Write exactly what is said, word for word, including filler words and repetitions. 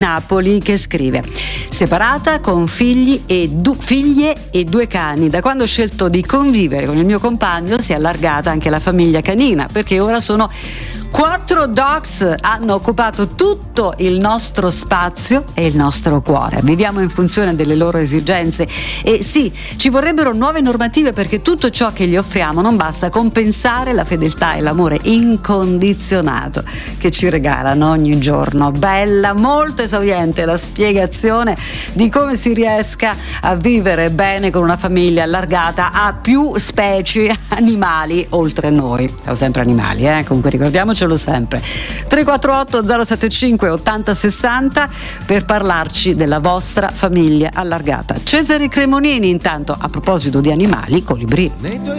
Napoli, che scrive: separata con figli e du- figlie e due cani. Da quando ho scelto di convivere con il mio compagno si è allargata anche la famiglia canina, perché ora sono quattro dogs, hanno occupato tutto il nostro spazio e il nostro cuore. Viviamo in funzione delle loro esigenze e sì, ci vorrebbero nuove normative, perché tutto ciò che gli offriamo non basta a compensare la fedeltà e l'amore incondizionato che ci regalano ogni giorno. Bella, molto esauriente la spiegazione di come si riesca a vivere bene con una famiglia allargata a più specie animali oltre noi. Siamo sempre animali, eh? Comunque ricordiamoci sempre. Tre quattro otto zero sette cinque ottanta sessanta per parlarci della vostra famiglia allargata. Cesare Cremonini intanto, a proposito di animali, Colibrì.